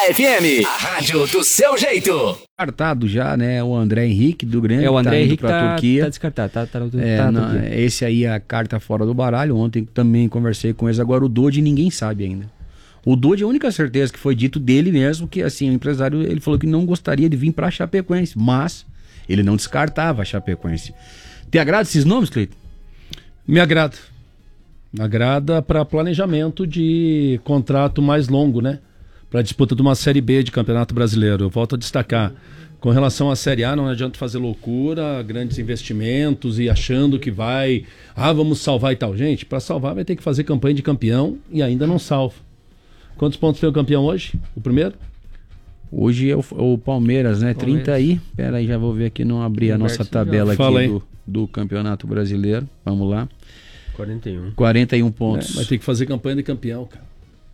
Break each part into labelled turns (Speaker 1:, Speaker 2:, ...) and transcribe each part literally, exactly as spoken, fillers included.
Speaker 1: F M, a rádio do seu jeito.
Speaker 2: Descartado já, né? O André Henrique do Grêmio.
Speaker 3: É, o André
Speaker 2: tá
Speaker 3: Henrique
Speaker 2: pra
Speaker 3: tá,
Speaker 2: Turquia.
Speaker 3: tá descartado. Tá, tá,
Speaker 2: É,
Speaker 3: tá
Speaker 2: não, esse aí é a carta fora do baralho. Ontem também conversei com eles. Agora o Dodi ninguém sabe ainda. O Dodi, a única certeza que foi dito dele mesmo, que assim, o empresário, ele falou que não gostaria de vir pra Chapecoense, mas ele não descartava a Chapecoense. Te agrada esses nomes, Cleiton?
Speaker 4: Me agrada. Me agrada para planejamento de contrato mais longo, né? Para disputa de uma Série B de Campeonato Brasileiro. Eu volto a destacar. Com relação à Série A, não adianta fazer loucura, grandes investimentos e achando que vai... Ah, vamos salvar e tal. Gente, para salvar vai ter que fazer campanha de campeão e ainda não salva. Quantos pontos tem o campeão hoje? O primeiro?
Speaker 2: Hoje é o, o Palmeiras, né?
Speaker 3: Palmeiras.
Speaker 2: trinta aí. Pera aí, já vou ver aqui, não abri a nossa tabela aqui do, do Campeonato Brasileiro. Vamos lá.
Speaker 3: quarenta e um.
Speaker 2: quarenta e um pontos.
Speaker 4: É, vai ter que fazer campanha de campeão, cara.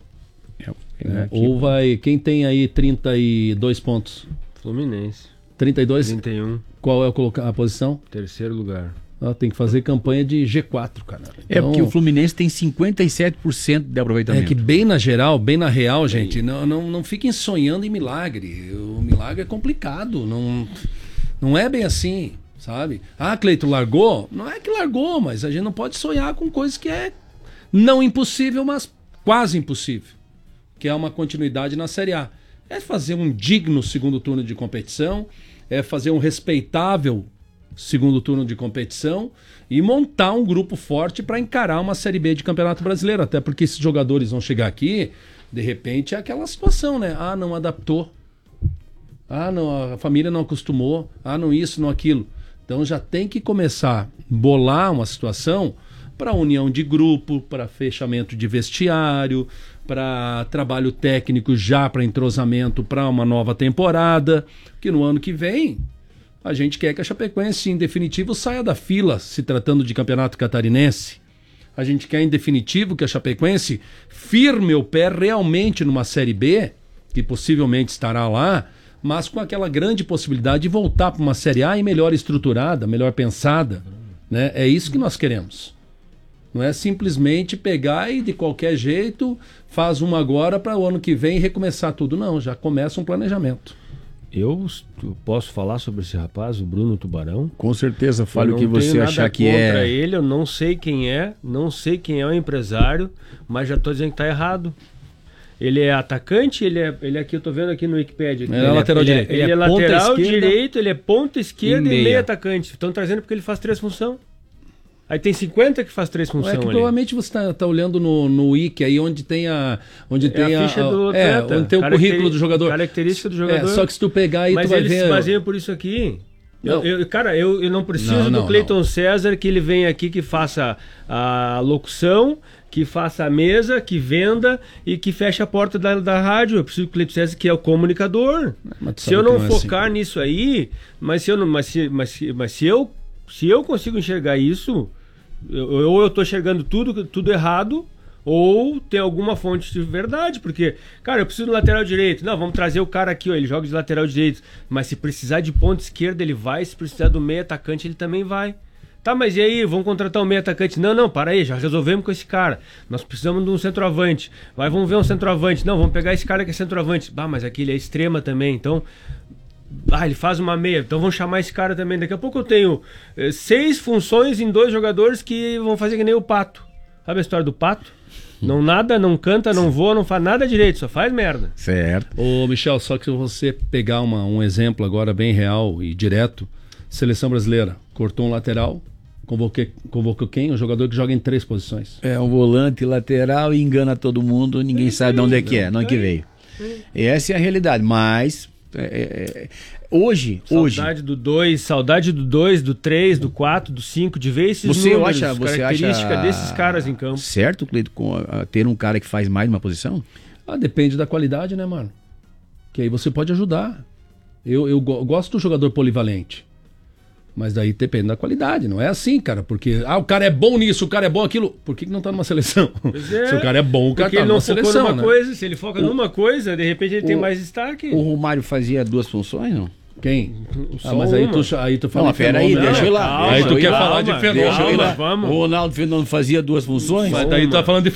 Speaker 2: É,
Speaker 4: É, ou vai... Quem tem aí trinta e dois pontos?
Speaker 3: Fluminense.
Speaker 4: trinta e dois?
Speaker 3: trinta e um.
Speaker 4: Qual é a, coloca... a posição?
Speaker 3: Terceiro lugar.
Speaker 4: Ah, tem que fazer campanha de G quatro, cara.
Speaker 2: É porque o Fluminense tem cinquenta e sete por cento de aproveitamento.
Speaker 4: É que bem na geral, bem na real, gente, não, não, não fiquem sonhando em milagre. O milagre é complicado. Não, não é bem assim, sabe? Ah, Cleiton, largou? Não é que largou, mas a gente não pode sonhar com coisas que é não impossível, mas quase impossível. Que é uma continuidade na Série A. É fazer um digno segundo turno de competição, é fazer um respeitável segundo turno de competição e montar um grupo forte para encarar uma Série B de Campeonato Brasileiro. Até porque esses jogadores vão chegar aqui, de repente é aquela situação, né? Ah, não adaptou. Ah, não, a família não acostumou. Ah, não isso, não aquilo. Então já tem que começar a bolar uma situação para união de grupo, para fechamento de vestiário, para trabalho técnico já para entrosamento para uma nova temporada, que no ano que vem a gente quer que a Chapecoense, em definitivo, saia da fila, se tratando de campeonato catarinense. A gente quer, em definitivo, que a Chapecoense firme o pé realmente numa Série B, que possivelmente estará lá, mas com aquela grande possibilidade de voltar para uma Série A e melhor estruturada, melhor pensada. Né? É isso que nós queremos. Não é simplesmente pegar e, de qualquer jeito, faz uma agora para o ano que vem recomeçar tudo. Não, já começa um planejamento.
Speaker 3: Eu posso falar sobre esse rapaz, o Bruno Tubarão?
Speaker 2: Com certeza, fale o que você achar que é.
Speaker 3: Contra ele, eu não sei quem é, não sei quem é o empresário, mas já estou dizendo que está errado. Ele é atacante, ele é, ele aqui, eu tô vendo aqui no Wikipedia.
Speaker 4: Ele é lateral direito.
Speaker 3: Ele é lateral direito, ele é ponta esquerda e meio atacante. Estão trazendo porque ele faz três funções. Aí tem cinquenta que faz três funções. É que ali.
Speaker 4: Provavelmente você está tá olhando no, no Wiki aí onde tem a onde
Speaker 3: é
Speaker 4: tem
Speaker 3: a ficha
Speaker 4: a,
Speaker 3: do
Speaker 4: é,
Speaker 3: atleta,
Speaker 4: onde tem o currículo do jogador.
Speaker 3: Característica do jogador.
Speaker 4: É, só que se tu pegar aí
Speaker 3: mas
Speaker 4: tu vai
Speaker 3: ele
Speaker 4: ver.
Speaker 3: Mas ele se baseia por isso aqui. Eu, eu, cara, eu, eu não preciso
Speaker 4: não, não,
Speaker 3: do Cleiton
Speaker 4: não.
Speaker 3: César que ele venha aqui que faça a locução, que faça a mesa, que venda e que feche a porta da, da rádio. Eu preciso do Cleiton César que é o comunicador. Se eu não, não focar é assim. nisso aí, mas se eu não, mas se, mas se, mas se eu se eu consigo enxergar isso, eu, ou eu tô enxergando tudo tudo errado, ou tem alguma fonte de verdade, porque, cara, eu preciso do lateral direito. Não, vamos trazer o cara aqui, ó, ele joga de lateral direito. Mas se precisar de ponta esquerda, ele vai. Se precisar do meio atacante, ele também vai. Tá, mas e aí, vamos contratar um meio atacante? Não, não, para aí, já resolvemos com esse cara. Nós precisamos de um centroavante. Vai, vamos ver um centroavante. Não, vamos pegar esse cara que é centroavante. Ah, mas aqui ele é extrema também, então... Ah, ele faz uma meia, então vamos chamar esse cara também. Daqui a pouco eu tenho eh, seis funções em dois jogadores que vão fazer que nem o Pato. Sabe a história do Pato? Não nada, não canta, não voa, não faz nada direito, só faz merda.
Speaker 2: Certo.
Speaker 4: Ô, Michel, só que se você pegar uma, um exemplo agora bem real e direto, seleção brasileira, cortou um lateral, convoquei, convocou quem? Um jogador que joga em três posições.
Speaker 2: É um volante lateral e engana todo mundo, ninguém é, sabe de onde é que é, não é que veio. É. Essa é a realidade, mas... É, é, hoje,
Speaker 3: saudade
Speaker 2: hoje...
Speaker 3: do dois, saudade do dois, do três, do quatro, do cinco, de ver esses
Speaker 2: você
Speaker 3: números,
Speaker 2: acha, você
Speaker 3: característica
Speaker 2: acha
Speaker 3: desses caras em campo.
Speaker 2: Certo, Cleiton, com, a, ter um cara que faz mais uma posição?
Speaker 4: Ah, depende da qualidade, né, mano? Que aí você pode ajudar. Eu, eu gosto do jogador polivalente. Mas daí depende da qualidade, não é assim, cara, porque ah, o cara é bom nisso, o cara é bom aquilo, por que, que não tá numa seleção? É, se o cara é bom, o cara tá numa seleção,
Speaker 3: numa
Speaker 4: né?
Speaker 3: coisa, se ele foca o, numa coisa, de repente ele o, tem mais destaque.
Speaker 2: O Romário fazia duas funções, não?
Speaker 4: Quem?
Speaker 2: Só
Speaker 4: ah, mas aí tu, aí tu fala
Speaker 2: não, pera aí, deixa eu ir lá.
Speaker 4: Calma, aí tu quer lá, falar calma, de fenômeno.
Speaker 2: O Ronaldo Fenômeno fazia duas funções?
Speaker 4: Mas daí tu tá falando de